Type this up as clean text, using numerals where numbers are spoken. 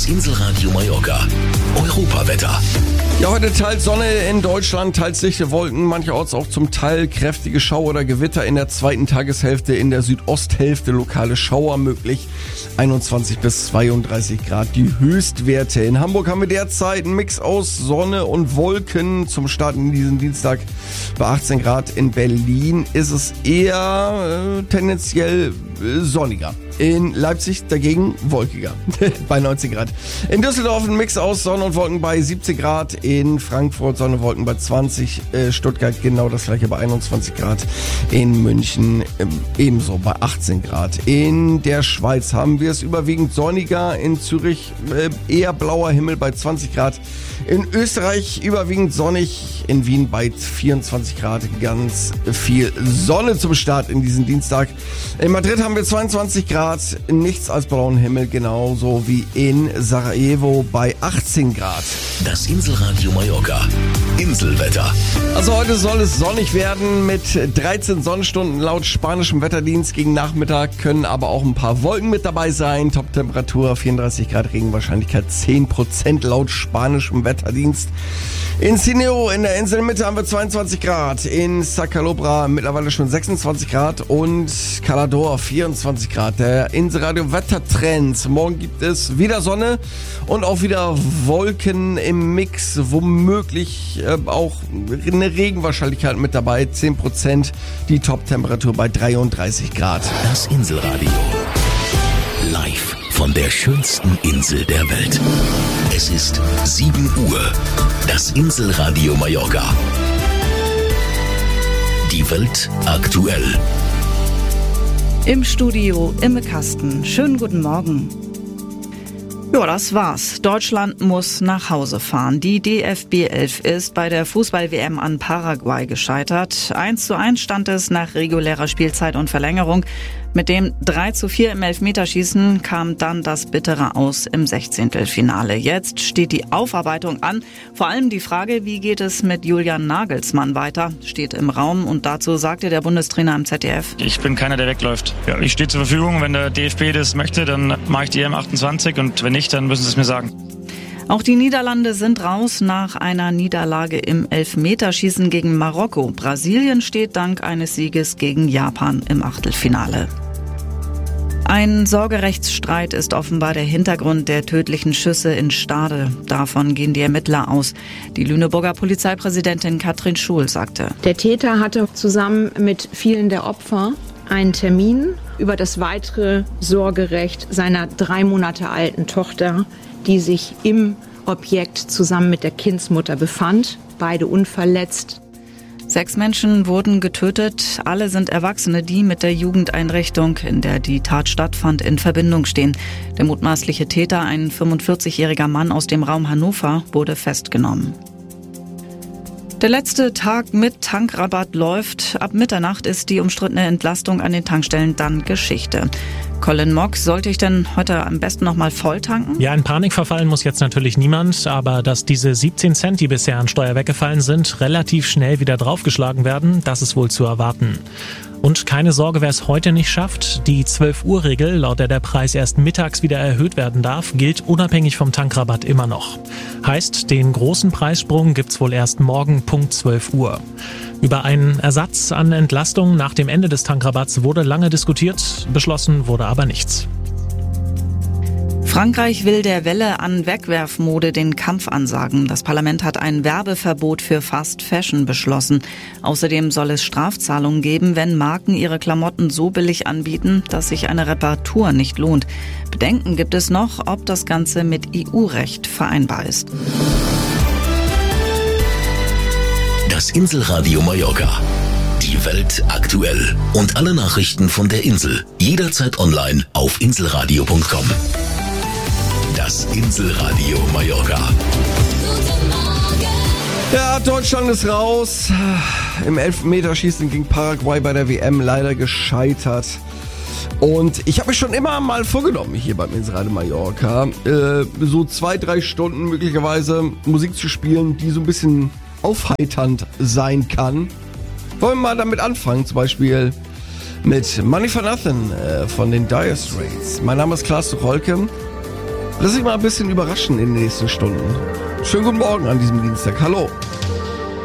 Das Inselradio Mallorca. Europawetter. Ja, heute teils Sonne in Deutschland, teils dichte Wolken, mancherorts auch zum Teil kräftige Schauer oder Gewitter in der zweiten Tageshälfte, in der Südosthälfte lokale Schauer möglich. 21 bis 32 Grad die Höchstwerte. In Hamburg haben wir derzeit einen Mix aus Sonne und Wolken zum Start in diesen Dienstag. Bei 18 Grad in Berlin ist es eher tendenziell sonniger. In Leipzig dagegen wolkiger, bei 19 Grad. In Düsseldorf ein Mix aus Sonne und Wolken bei 17 Grad. In Frankfurt Sonne und Wolken bei 20. Stuttgart genau das gleiche bei 21 Grad. In München ebenso bei 18 Grad. In der Schweiz haben wir es überwiegend sonniger. In Zürich eher blauer Himmel bei 20 Grad. In Österreich überwiegend sonnig. In Wien bei 24 Grad. Ganz viel Sonne zum Start in diesen Dienstag. In Madrid haben wir 22 Grad. Nichts als blauen Himmel, genauso wie in Sarajevo bei 18 Grad. Das Inselradio Mallorca. Inselwetter. Also heute soll es sonnig werden mit 13 Sonnenstunden laut spanischem Wetterdienst. Gegen Nachmittag können aber auch ein paar Wolken mit dabei sein. Toptemperatur 34 Grad, Regenwahrscheinlichkeit 10% laut spanischem Wetterdienst. In Sineo in der Inselmitte haben wir 22 Grad. In Sacalobra mittlerweile schon 26 Grad und Calador 24 Grad. Der Inselradio Wettertrend. Morgen gibt es wieder Sonne und auch wieder Wolken im Mix. Womöglich auch eine Regenwahrscheinlichkeit mit dabei. 10%. Die Toptemperatur bei 33 Grad. Das Inselradio. Live von der schönsten Insel der Welt. Es ist 7 Uhr. Das Inselradio Mallorca. Die Welt aktuell. Im Studio Imme Kasten. Schönen guten Morgen. Ja, das war's. Deutschland muss nach Hause fahren. Die DFB 11 ist bei der Fußball-WM an Paraguay gescheitert. 1:1 stand es nach regulärer Spielzeit und Verlängerung. Mit dem 3:4 im Elfmeterschießen kam dann das bittere Aus im 16. Jetzt steht die Aufarbeitung an. Vor allem die Frage, wie geht es mit Julian Nagelsmann weiter, steht im Raum. Und dazu sagte der Bundestrainer im ZDF: Ich bin keiner, der wegläuft. Ja, ich stehe zur Verfügung. Wenn der DFB das möchte, dann mache ich die EM28. Und wenn nicht, dann müssen sie es mir sagen. Auch die Niederlande sind raus nach einer Niederlage im Elfmeterschießen gegen Marokko. Brasilien steht dank eines Sieges gegen Japan im Achtelfinale. Ein Sorgerechtsstreit ist offenbar der Hintergrund der tödlichen Schüsse in Stade. Davon gehen die Ermittler aus. Die Lüneburger Polizeipräsidentin Katrin Schul sagte: Der Täter hatte zusammen mit vielen der Opfer einen Termin über das weitere Sorgerecht seiner 3 Monate alten Tochter, die sich im Objekt zusammen mit der Kindsmutter befand, beide unverletzt. 6 Menschen wurden getötet. Alle sind Erwachsene, die mit der Jugendeinrichtung, in der die Tat stattfand, in Verbindung stehen. Der mutmaßliche Täter, ein 45-jähriger Mann aus dem Raum Hannover, wurde festgenommen. Der letzte Tag mit Tankrabatt läuft. Ab Mitternacht ist die umstrittene Entlastung an den Tankstellen dann Geschichte. Colin Mock, sollte ich denn heute am besten nochmal voll tanken? Ja, in Panik verfallen muss jetzt natürlich niemand, aber dass diese 17 Cent, die bisher an Steuer weggefallen sind, relativ schnell wieder draufgeschlagen werden, das ist wohl zu erwarten. Und keine Sorge, wer es heute nicht schafft. Die 12-Uhr-Regel, laut der Preis erst mittags wieder erhöht werden darf, gilt unabhängig vom Tankrabatt immer noch. Heißt, den großen Preissprung gibt's wohl erst morgen Punkt 12 Uhr. Über einen Ersatz an Entlastung nach dem Ende des Tankrabatts wurde lange diskutiert, beschlossen wurde aber nichts. Frankreich will der Welle an Wegwerfmode den Kampf ansagen. Das Parlament hat ein Werbeverbot für Fast Fashion beschlossen. Außerdem soll es Strafzahlungen geben, wenn Marken ihre Klamotten so billig anbieten, dass sich eine Reparatur nicht lohnt. Bedenken gibt es noch, ob das Ganze mit EU-Recht vereinbar ist. Das Inselradio Mallorca. Die Welt aktuell. Und alle Nachrichten von der Insel. Jederzeit online auf inselradio.com. Das Inselradio Mallorca. Ja, Deutschland ist raus. Im Elfmeterschießen gegen Paraguay bei der WM leider gescheitert. Und ich habe mir schon immer mal vorgenommen, hier beim Inselradio Mallorca, so 2-3 Stunden möglicherweise Musik zu spielen, die so ein bisschen aufheiternd sein kann. Wollen wir mal damit anfangen, zum Beispiel mit Money for Nothing von den Dire Straits. Mein Name ist Klaas Tucholke. Lass dich mal ein bisschen überraschen in den nächsten Stunden. Schönen guten Morgen an diesem Dienstag. Hallo.